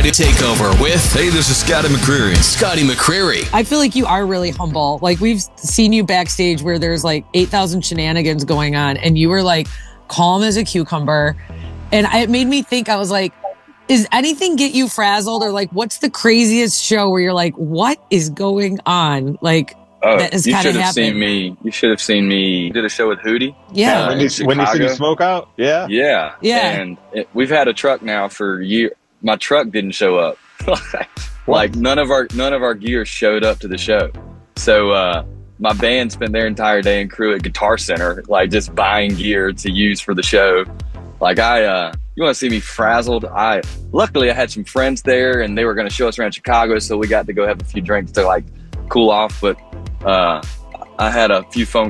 Friday Takeover with, hey, this is Scotty McCreery. Scotty McCreery. I feel like you are really humble. Like, we've seen you backstage where there's like 8,000 shenanigans going on, and you were like calm as a cucumber. And it made me think, I was like, is anything get you frazzled, or like, what's the craziest show where you're like, what is going on? Like, that has you kind should of have happened. seen me. You should have seen me. Did a show with Hootie. Yeah. When you see me smoke out? Yeah. Yeah. Yeah. And we've had a truck now for years. My truck didn't show up. Like none of our gear showed up to the show. So my band spent their entire day and crew at Guitar Center, like just buying gear to use for the show. Like you want to see me frazzled? Luckily I had some friends there, and they were going to show us around Chicago, so we got to go have a few drinks to like cool off. But I had a few phone